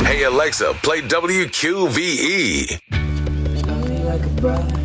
Hey Alexa, play WQVE. Love me like a brother.